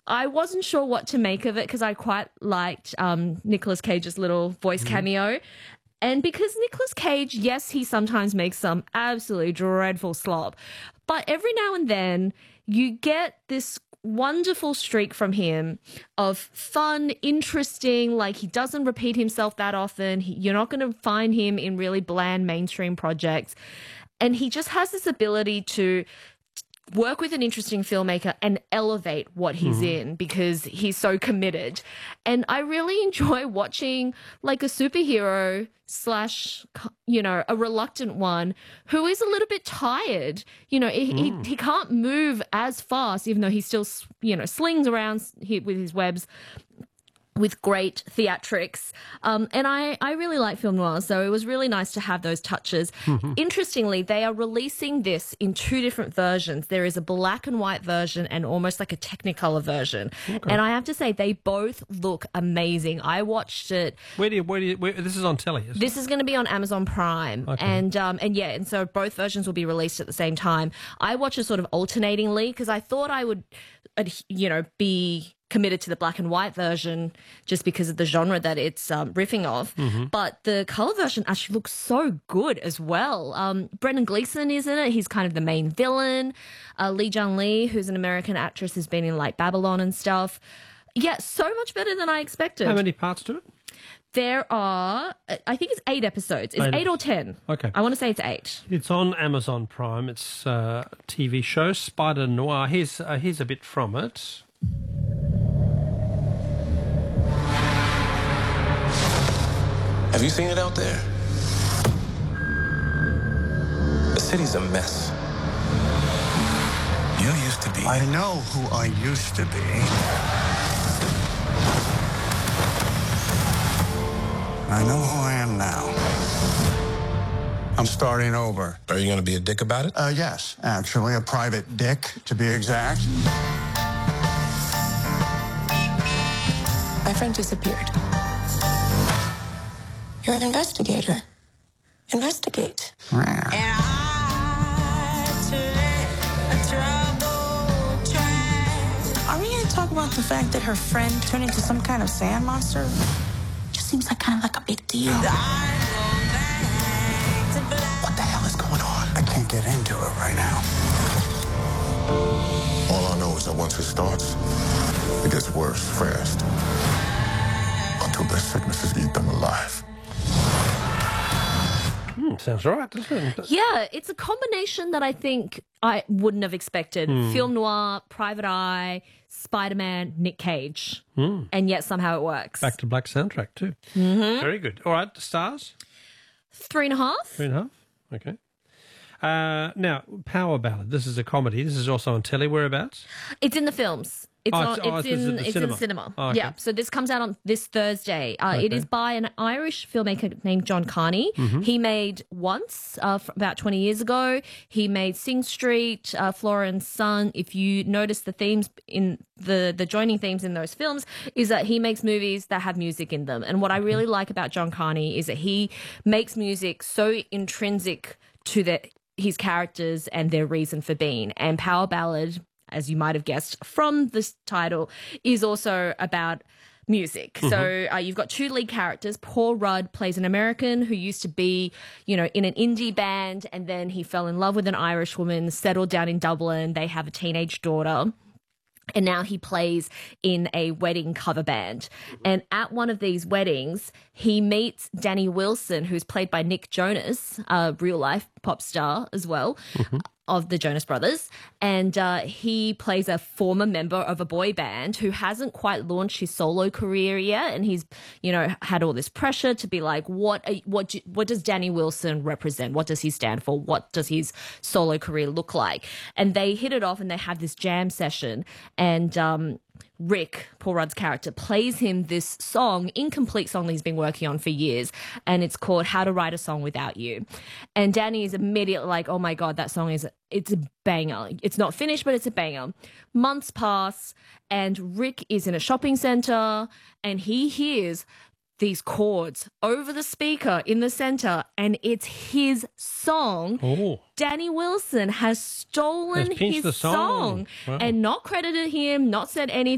I wasn't sure what to make of it because I quite liked Nicolas Cage's little voice cameo. And because Nicolas Cage, yes, he sometimes makes some absolutely dreadful slop, but every now and then you get this wonderful streak from him of fun, interesting, like he doesn't repeat himself that often. You're not going to find him in really bland mainstream projects. And he just has this ability to work with an interesting filmmaker and elevate what he's in because he's so committed. And I really enjoy watching like a superhero slash, a reluctant one who is a little bit tired. He can't move as fast, even though he still, slings around with his webs with great theatrics. And I really like film noir, so it was really nice to have those touches. Interestingly, they are releasing this in two different versions. There is a black and white version and almost like a Technicolor version. Okay. And I have to say, they both look amazing. I watched it. Where this is on telly, isn't it? This is going to be on Amazon Prime. Okay. And so both versions will be released at the same time. I watch it sort of alternatingly because I thought I would, be committed to the black and white version just because of the genre that it's riffing off. But the color version actually looks so good as well. Brendan Gleeson is in it. He's kind of the main villain. Lee Jung Lee, who's an American actress, has been in like Babylon and stuff. Yeah, so much better than I expected. How many parts to it? There are, I think it's 8 episodes. It's 8 or 10. Okay. I want to say it's 8. It's on Amazon Prime. It's a TV show, Spider Noir. Here's a bit from it. Have you seen it out there? The city's a mess. You used to be. I know who I used to be. I know who I am now. I'm starting over. Are you going to be a dick about it? Yes, actually, a private dick, to be exact. My friend disappeared. You're an investigator. Investigate. Yeah. And I took a troubled track. Are we going to talk about the fact that her friend turned into some kind of sand monster? Just seems like kind of like a big deal. What the hell is going on? I can't get into it right now. All I know is that once it starts, it gets worse fast. Until their sicknesses eat them alive. Sounds right, doesn't it? Yeah, it's a combination that I think I wouldn't have expected. Film noir, Private Eye, Spider-Man, Nick Cage. And yet somehow it works. Back to Black soundtrack too. Very good. All right, the stars? 3.5. 3.5? Okay. Now, Power Ballad. This is a comedy. This is also on telly. Whereabouts? It's in the films. It's in the cinema. Oh, okay. Yeah, so this comes out on this Thursday. It is by an Irish filmmaker named John Carney. He made Once about 20 years ago. He made Sing Street, Flora and Son. If you notice the themes in the joining themes in those films is that he makes movies that have music in them. And what I really like about John Carney is that he makes music so intrinsic to his characters and their reason for being. And Power Ballad, as you might have guessed from this title, is also about music. So you've got 2 lead characters. Paul Rudd plays an American who used to be, in an indie band, and then he fell in love with an Irish woman, settled down in Dublin. They have a teenage daughter. And now he plays in a wedding cover band. And at one of these weddings, he meets Danny Wilson, who's played by Nick Jonas, a real-life pop star as well, of the Jonas Brothers. And he plays a former member of a boy band who hasn't quite launched his solo career yet. And he's, had all this pressure to be like, what does Danny Wilson represent? What does he stand for? What does his solo career look like? And they hit it off and they have this jam session. And Rick, Paul Rudd's character, plays him this song, incomplete song that he's been working on for years, and it's called How to Write a Song Without You. And Danny is immediately like, oh my God, that song it's a banger. It's not finished, but it's a banger. Months pass, and Rick is in a shopping center, and he hears these chords over the speaker in the center, and it's his song. Oh. Danny Wilson has stolen his song Wow. and not credited him, not said anything.